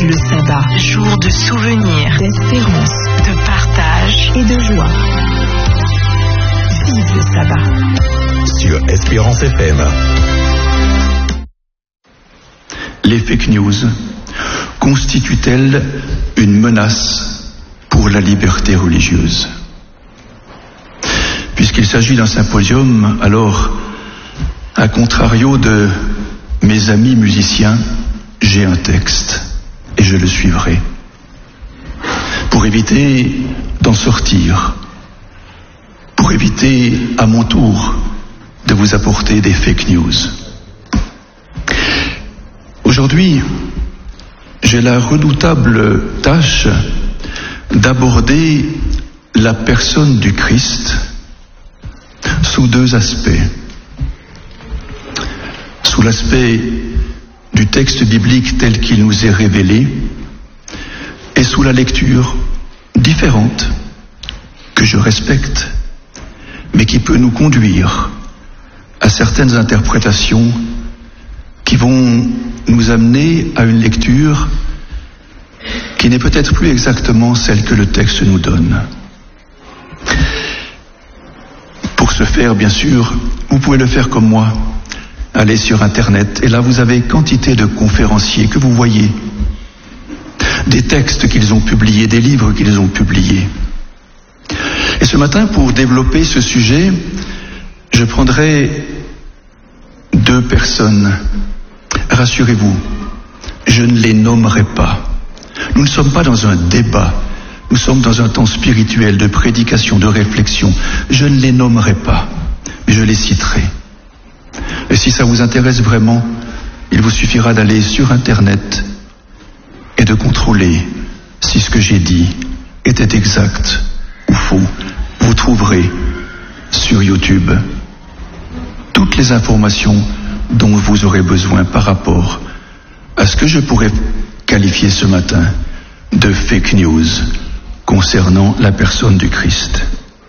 Le sabbat, jour de souvenirs, d'espérance, de partage et de joie. Vive le sabbat. Sur Espérance FM. Les fake news constituent-elles une menace pour la liberté religieuse ? Puisqu'il s'agit d'un symposium, alors, à contrario de mes amis musiciens, j'ai un texte et je le suivrai. Pour éviter d'en sortir, pour éviter à mon tour de vous apporter des fake news. Aujourd'hui, j'ai la redoutable tâche d'aborder la personne du Christ sous deux aspects. Sous l'aspect du texte biblique tel qu'il nous est révélé et sous la lecture différente que je respecte, mais qui peut nous conduire à certaines interprétations qui vont nous amener à une lecture qui n'est peut-être plus exactement celle que le texte nous donne. Pour ce faire, bien sûr, vous pouvez le faire comme moi. Allez sur Internet, et là vous avez quantité de conférenciers que vous voyez, des textes qu'ils ont publiés, des livres qu'ils ont publiés. Et ce matin, pour développer ce sujet, je prendrai deux personnes. Rassurez-vous, je ne les nommerai pas. Nous ne sommes pas dans un débat, nous sommes dans un temps spirituel de prédication, de réflexion. Je ne les nommerai pas, mais je les citerai. Et si ça vous intéresse vraiment, il vous suffira d'aller sur Internet et de contrôler si ce que j'ai dit était exact ou faux. Vous trouverez sur YouTube toutes les informations dont vous aurez besoin par rapport à ce que je pourrais qualifier ce matin de fake news concernant la personne du Christ.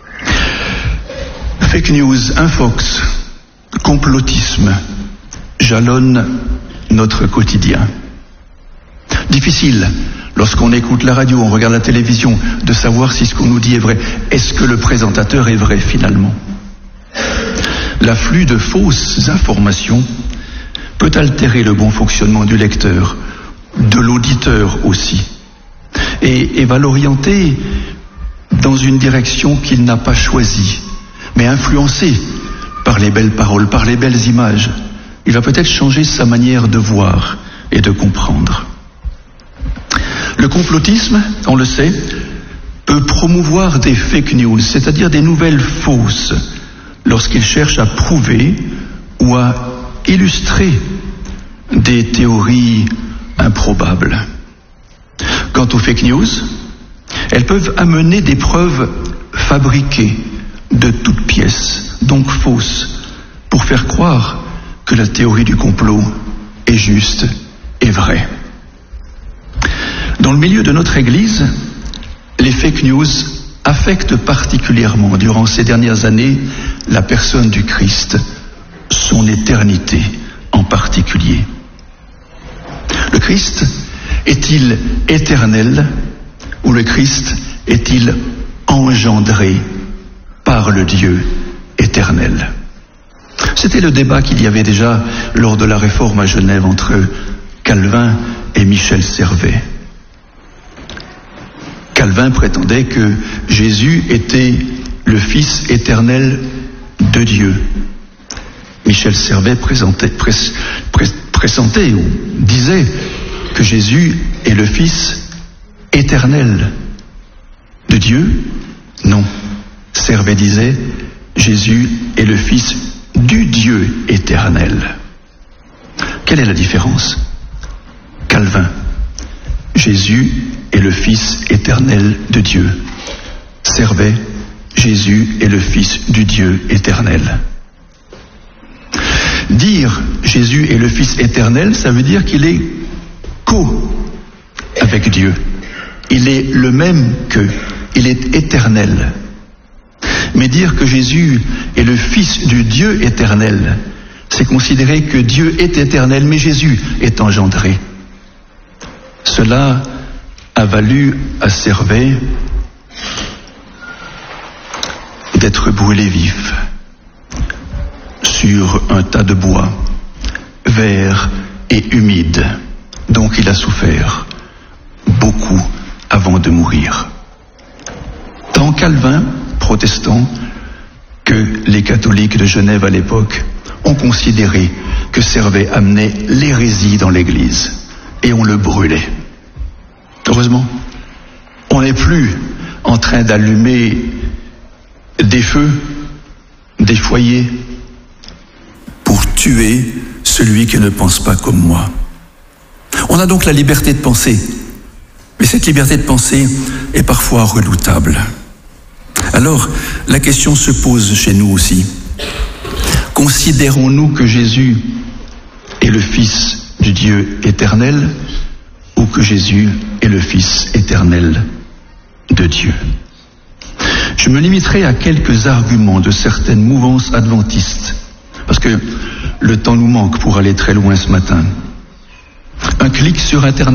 Fake news, infox, complotisme jalonne notre quotidien. Difficile, lorsqu'on écoute la radio, on regarde la télévision, de savoir si ce qu'on nous dit est vrai. Est-ce que le présentateur est vrai finalement ? L'afflux de fausses informations peut altérer le bon fonctionnement du lecteur, de l'auditeur aussi, et va l'orienter dans une direction qu'il n'a pas choisie, mais influencé par les belles paroles, par les belles images. Il va peut-être changer sa manière de voir et de comprendre. Le complotisme, on le sait, peut promouvoir des fake news, c'est-à-dire des nouvelles fausses, lorsqu'il cherche à prouver ou à illustrer des théories improbables. Quant aux fake news, elles peuvent amener des preuves fabriquées de toutes pièces, donc fausses, pour faire croire que la théorie du complot est juste et vraie. Dans le milieu de notre Église, les fake news affectent particulièrement, durant ces dernières années, la personne du Christ, son éternité en particulier. Le Christ est-il éternel ou le Christ est-il engendré par le Dieu éternel ? C'était le débat qu'il y avait déjà lors de la Réforme à Genève entre Calvin et Michel Servet. Calvin prétendait que Jésus était le Fils éternel de Dieu. Michel Servet pressentait ou disait que Jésus est le Fils éternel de Dieu. Non, Servet disait Jésus est le Fils du Dieu éternel. Quelle est la différence ? Calvin, Jésus est le Fils éternel de Dieu. Servet, Jésus est le Fils du Dieu éternel. Dire Jésus est le Fils éternel, ça veut dire qu'il est avec Dieu. Il est le même qu'eux. Il est éternel. Mais dire que Jésus est le Fils du Dieu éternel, c'est considérer que Dieu est éternel, mais Jésus est engendré. Cela a valu à Servet d'être brûlé vif sur un tas de bois, vert et humide, donc il a souffert beaucoup avant de mourir. Tant Calvin, protestant, que les catholiques de Genève à l'époque ont considéré que Servet amenait l'hérésie dans l'Église et on le brûlait. Heureusement, on n'est plus en train d'allumer des feux, des foyers, pour tuer celui qui ne pense pas comme moi. On a donc la liberté de penser, mais cette liberté de penser est parfois redoutable. Alors, la question se pose chez nous aussi. Considérons-nous que Jésus est le Fils du Dieu éternel ou que Jésus est le Fils éternel de Dieu? Je me limiterai à quelques arguments de certaines mouvances adventistes, parce que le temps nous manque pour aller très loin ce matin. Un clic sur Internet